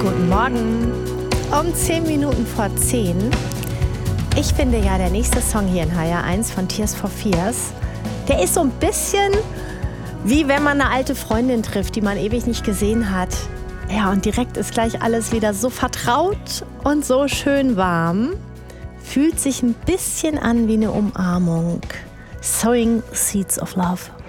Guten Morgen. Um 10 Minuten vor 10. Ich finde ja, der nächste Song hier in HR1 von Tears for Fears, der ist so ein bisschen wie wenn man eine alte Freundin trifft, die man ewig nicht gesehen hat. Ja, und direkt ist gleich alles wieder so vertraut und so schön warm. Fühlt sich ein bisschen an wie eine Umarmung. Sowing Seeds of Love.